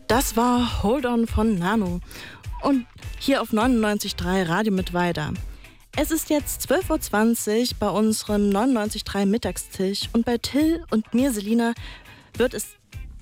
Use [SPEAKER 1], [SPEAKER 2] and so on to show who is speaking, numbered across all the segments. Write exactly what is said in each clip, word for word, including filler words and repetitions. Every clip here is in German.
[SPEAKER 1] Das war Hold On von Nano. Und hier auf neunundneunzig Komma drei Radio mit weiter. Es ist jetzt zwölf Uhr zwanzig bei unserem neunundneunzig Komma drei Mittagstisch und bei Till und mir, Selina, wird es...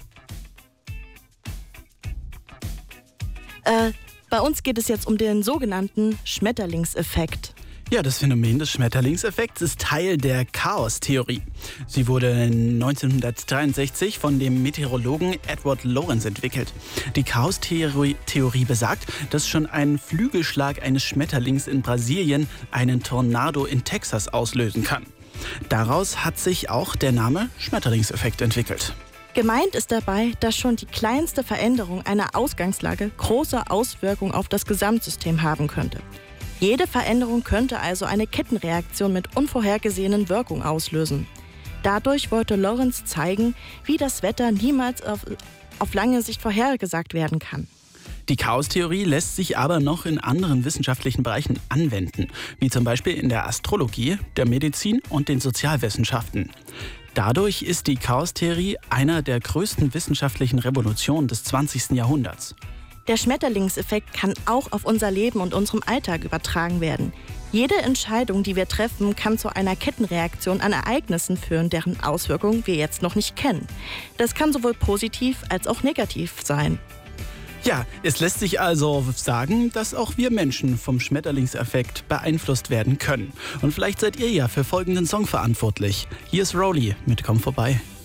[SPEAKER 1] Äh, bei uns geht es jetzt um den sogenannten Schmetterlingseffekt.
[SPEAKER 2] Ja, das Phänomen des Schmetterlingseffekts ist Teil der Chaostheorie. Sie wurde neunzehnhundertdreiundsechzig von dem Meteorologen Edward Lorenz entwickelt. Die Chaostheorie Theorie besagt, dass schon ein Flügelschlag eines Schmetterlings in Brasilien einen Tornado in Texas auslösen kann. Daraus hat sich auch der Name Schmetterlingseffekt entwickelt.
[SPEAKER 1] Gemeint ist dabei, dass schon die kleinste Veränderung einer Ausgangslage große Auswirkungen auf das Gesamtsystem haben könnte. Jede Veränderung könnte also eine Kettenreaktion mit unvorhergesehenen Wirkungen auslösen. Dadurch wollte Lorenz zeigen, wie das Wetter niemals auf, auf lange Sicht vorhergesagt werden kann.
[SPEAKER 2] Die Chaostheorie lässt sich aber noch in anderen wissenschaftlichen Bereichen anwenden, wie zum Beispiel in der Astrologie, der Medizin und den Sozialwissenschaften. Dadurch ist die Chaostheorie einer der größten wissenschaftlichen Revolutionen des zwanzigsten Jahrhunderts.
[SPEAKER 1] Der Schmetterlingseffekt kann auch auf unser Leben und unserem Alltag übertragen werden. Jede Entscheidung, die wir treffen, kann zu einer Kettenreaktion an Ereignissen führen, deren Auswirkungen wir jetzt noch nicht kennen. Das kann sowohl positiv als auch negativ sein.
[SPEAKER 2] Ja, es lässt sich also sagen, dass auch wir Menschen vom Schmetterlingseffekt beeinflusst werden können. Und vielleicht seid ihr ja für folgenden Song verantwortlich. Hier ist Rowley mit Komm vorbei.